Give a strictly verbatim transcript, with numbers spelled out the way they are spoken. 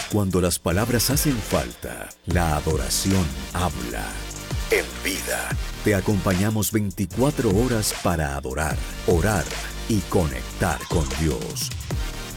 Cuando las palabras hacen falta, la adoración habla. En vida, te acompañamos veinticuatro horas para adorar, orar y conectar con Dios.